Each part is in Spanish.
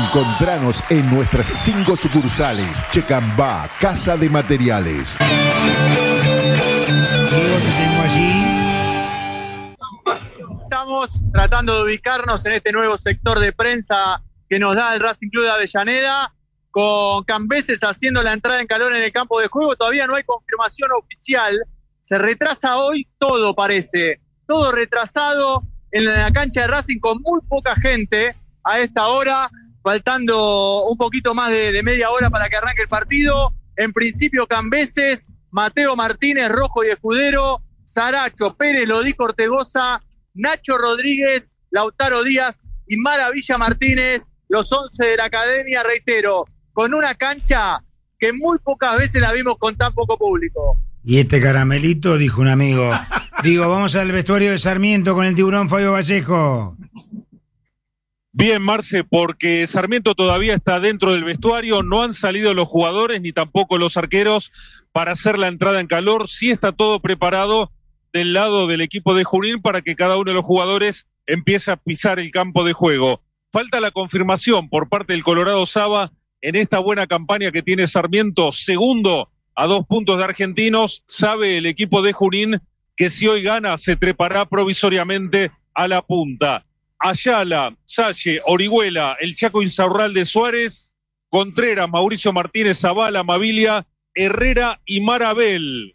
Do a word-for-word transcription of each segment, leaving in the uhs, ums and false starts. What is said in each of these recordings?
Encontranos en nuestras cinco sucursales. Checambá, Casa de Materiales. Estamos tratando de ubicarnos en este nuevo sector de prensa que nos da el Racing Club de Avellaneda, con Cambeses haciendo la entrada en calor en el campo de juego. Todavía no hay confirmación oficial. Se retrasa hoy todo, parece. Todo retrasado en la cancha de Racing con muy poca gente a esta hora, faltando un poquito más de, de media hora para que arranque el partido. En principio Cambeses, Mateo Martínez, Rojo y Escudero, Saracho, Pérez, Lodico Ortegoza, Nacho Rodríguez, Lautaro Díaz y Maravilla Martínez, los once de la academia, reitero, con una cancha que muy pocas veces la vimos con tan poco público. Y este caramelito, dijo un amigo. Digo, vamos al vestuario de Sarmiento con el tiburón Fabio Vallejo. Bien, Marce, porque Sarmiento todavía está dentro del vestuario, no han salido los jugadores ni tampoco los arqueros para hacer la entrada en calor. Sí está todo preparado del lado del equipo de Junín para que cada uno de los jugadores empiece a pisar el campo de juego. Falta la confirmación por parte del Colorado Saba en esta buena campaña que tiene Sarmiento, segundo a dos puntos de Argentinos. Sabe el equipo de Junín que si hoy gana se trepará provisoriamente a la punta. Ayala, Salle, Orihuela, el Chaco Insaurralde Suárez, Contreras, Mauricio Martínez, Zavala, Mavilia, Herrera y Marabel.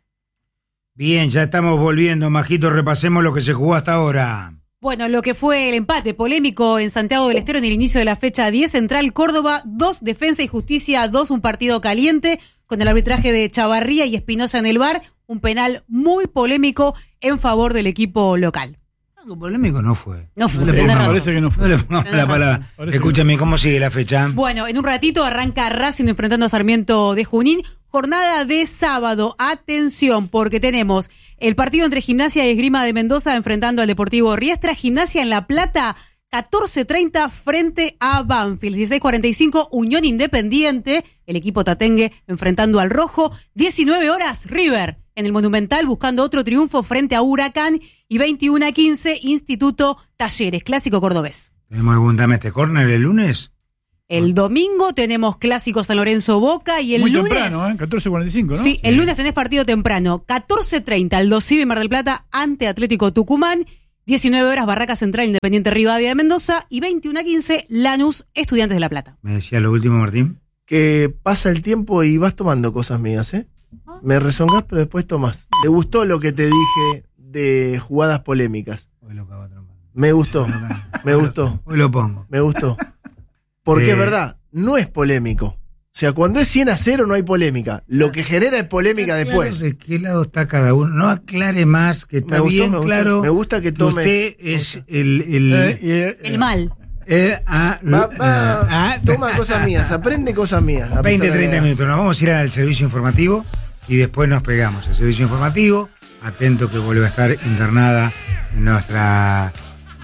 Bien, ya estamos volviendo, Majito, repasemos lo que se jugó hasta ahora. Bueno, lo que fue el empate polémico en Santiago del Estero en el inicio de la fecha diez, Central Córdoba, dos, Defensa y Justicia, dos, un partido caliente, con el arbitraje de Chavarría y Espinosa en el V A R, un penal muy polémico en favor del equipo local. Algo polémico no fue. No fue. No le me parece que no fue. No le pongamos la palabra. Escúchame, ¿cómo sigue la fecha? Bueno, en un ratito arranca Racing enfrentando a Sarmiento de Junín. Jornada de sábado, atención, porque tenemos el partido entre Gimnasia y Esgrima de Mendoza enfrentando al Deportivo Riestra. Gimnasia en La Plata, catorce treinta frente a Banfield. dieciséis cuarenta y cinco, Unión Independiente, el equipo tatengue enfrentando al Rojo. diecinueve horas, River en el Monumental buscando otro triunfo frente a Huracán. Y veintiuno a quince, Instituto Talleres, clásico cordobés. ¿Tenemos algún dame este córner el lunes? El domingo tenemos clásico San Lorenzo Boca y el Muy lunes... Muy temprano, ¿eh? catorce cuarenta y cinco, ¿no? Sí, el lunes tenés partido temprano. catorce treinta, Aldo Civi Mar del Plata ante Atlético Tucumán. diecinueve horas, Barraca Central Independiente Rivadavia de Mendoza. Y veintiuno a quince, Lanús Estudiantes de La Plata. Me decía lo último, Martín. Que pasa el tiempo y vas tomando cosas mías, ¿eh? ¿Ah? Me rezongás, pero después tomás. ¿Te gustó lo que te dije de jugadas polémicas? Hoy lo cago trompa. Me gustó, me gustó. Hoy lo pongo. Me gustó. Porque eh, es verdad, no es polémico. O sea, cuando es cien a cero no hay polémica. Lo que genera es polémica después. ¿De qué lado está cada uno? No aclare más, que está me gustó, bien me claro. Me gusta que tomes. Usted es el... El, eh, eh, el mal. Eh, ah, va, va, ah, toma cosas mías, aprende cosas mías. veinte, treinta minutos. Nos vamos a ir al servicio informativo y después nos pegamos. El servicio informativo, atento que vuelve a estar internada en nuestra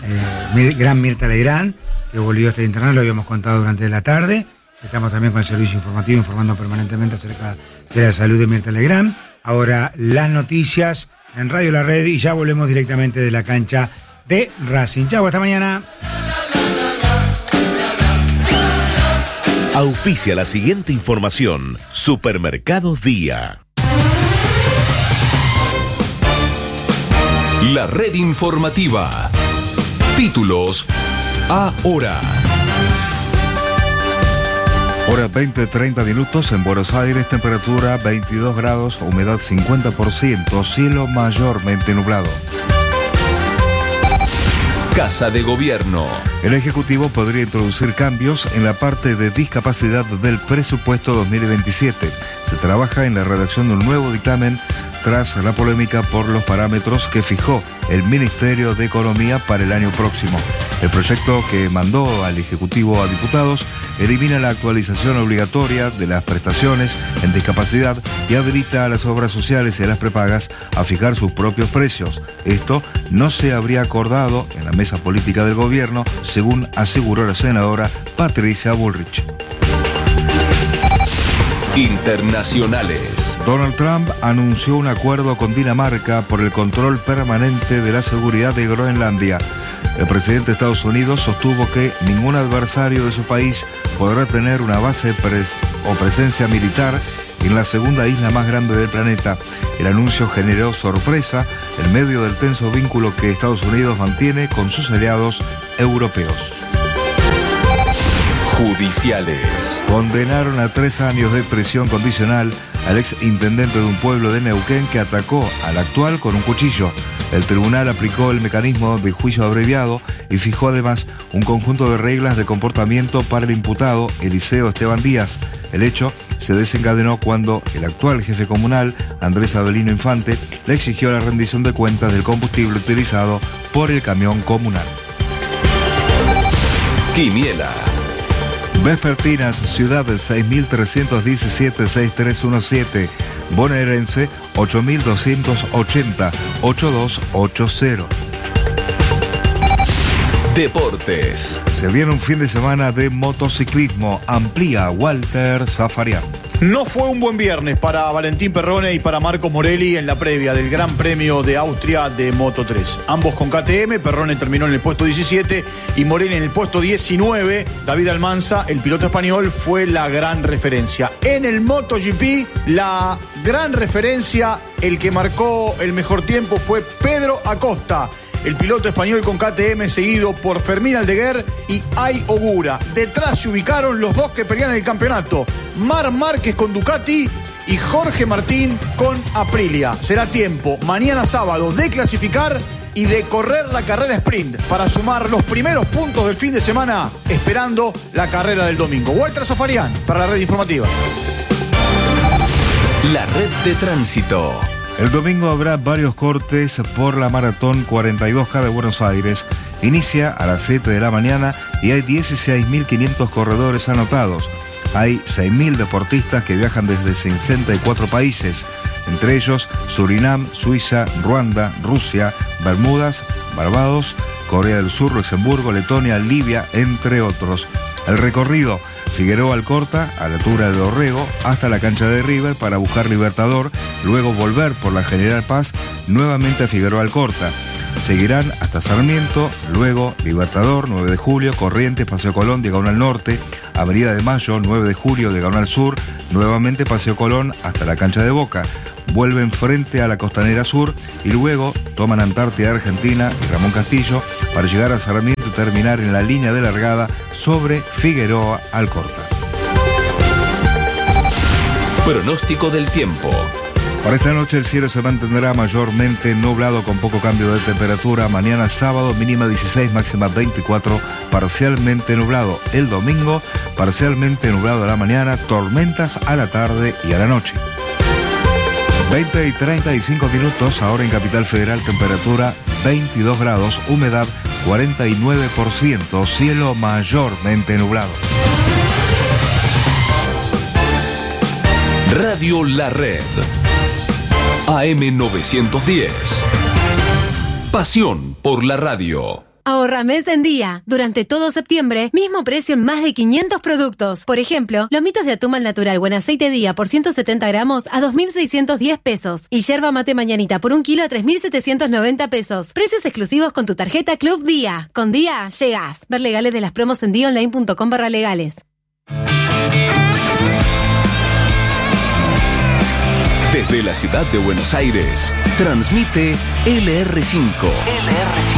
eh, gran Mirta Legrand, que volvió a estar internada, lo habíamos contado durante la tarde. Estamos también con el servicio informativo informando permanentemente acerca de la salud de Mirta Legrand. Ahora las noticias en Radio La Red y ya volvemos directamente de la cancha de Racing. Chau, hasta mañana. Auspicia la siguiente información. Supermercados Día. La red informativa. Títulos ahora. Hora veinte, treinta minutos en Buenos Aires, temperatura veintidós grados, humedad cincuenta por ciento, cielo mayormente nublado. Casa de Gobierno. El Ejecutivo podría introducir cambios en la parte de discapacidad del presupuesto dos mil veintisiete. Se trabaja en la redacción de un nuevo dictamen tras la polémica por los parámetros que fijó el Ministerio de Economía para el año próximo. El proyecto que mandó al Ejecutivo a diputados elimina la actualización obligatoria de las prestaciones en discapacidad y habilita a las obras sociales y a las prepagas a fijar sus propios precios. Esto no se habría acordado en la mesa política del gobierno, según aseguró la senadora Patricia Bullrich. Internacionales. Donald Trump anunció un acuerdo con Dinamarca por el control permanente de la seguridad de Groenlandia. El presidente de Estados Unidos sostuvo que ningún adversario de su país podrá tener una base pres- o presencia militar en la segunda isla más grande del planeta. El anuncio generó sorpresa en medio del tenso vínculo que Estados Unidos mantiene con sus aliados europeos. Judiciales. Condenaron a tres años de prisión condicional al ex intendente de un pueblo de Neuquén que atacó al actual con un cuchillo. El tribunal aplicó el mecanismo de juicio abreviado y fijó además un conjunto de reglas de comportamiento para el imputado Eliseo Esteban Díaz. El hecho se desencadenó cuando el actual jefe comunal, Andrés Avelino Infante, le exigió la rendición de cuentas del combustible utilizado por el camión comunal. Quiniela. Vespertinas, Ciudad seis mil trescientos diecisiete, seis mil trescientos diecisiete, Bonaerense ocho mil doscientos ochenta, ocho dos ocho cero. Deportes. Se viene un fin de semana de motociclismo, amplía Walter Zafarian. No fue un buen viernes para Valentín Perrone y para Marco Morelli en la previa del Gran Premio de Austria de Moto tres. Ambos con K T M, Perrone terminó en el puesto diecisiete y Morelli en el puesto diecinueve. David Almanza, el piloto español, fue la gran referencia. En el MotoGP, la gran referencia, el que marcó el mejor tiempo fue Pedro Acosta, el piloto español con K T M, seguido por Fermín Aldeguer y Ai Ogura. Detrás se ubicaron los dos que pelean el campeonato, Marc Márquez con Ducati y Jorge Martín con Aprilia. Será tiempo mañana sábado de clasificar y de correr la carrera sprint para sumar los primeros puntos del fin de semana, esperando la carrera del domingo. Walter Zafarian para la red informativa. La red de tránsito. El domingo habrá varios cortes por la Maratón cuarenta y dos K de Buenos Aires. Inicia a las siete de la mañana y hay dieciséis mil quinientos corredores anotados. Hay seis mil deportistas que viajan desde sesenta y cuatro países, entre ellos Surinam, Suiza, Ruanda, Rusia, Bermudas, Barbados, Corea del Sur, Luxemburgo, Letonia, Libia, entre otros. El recorrido: Figueroa Alcorta, a la altura de Dorrego, hasta la cancha de River para buscar Libertador, luego volver por la General Paz, nuevamente a Figueroa Alcorta. Seguirán hasta Sarmiento, luego Libertador, nueve de julio, Corrientes, Paseo Colón, Diagonal Norte, Avenida de Mayo, nueve de julio, Diagonal Sur, nuevamente Paseo Colón hasta la cancha de Boca. Vuelven frente a la Costanera Sur y luego toman Antártida Argentina y Ramón Castillo para llegar a Sarmiento y terminar en la línea de largada sobre Figueroa Alcorta. Pronóstico del tiempo. Para esta noche el cielo se mantendrá mayormente nublado con poco cambio de temperatura. Mañana sábado mínima dieciséis, máxima veinticuatro, parcialmente nublado. El domingo parcialmente nublado a la mañana, tormentas a la tarde y a la noche. veinte y treinta y cinco minutos, ahora en Capital Federal, temperatura veintidós grados, humedad cuarenta y nueve por ciento, cielo mayormente nublado. Radio La Red. A M novecientos diez. Pasión por la radio. Ahorra mes en día. Durante todo septiembre, mismo precio en más de quinientos productos. Por ejemplo, lomitos de atún al natural buen aceite día por ciento setenta gramos a dos mil seiscientos diez pesos. Y yerba mate mañanita por un kilo a tres mil setecientos noventa pesos. Precios exclusivos con tu tarjeta Club Día. Con Día, llegas. Ver legales de las promos en dionline punto com barra legales. Desde la ciudad de Buenos Aires, transmite L R cinco. L R cinco.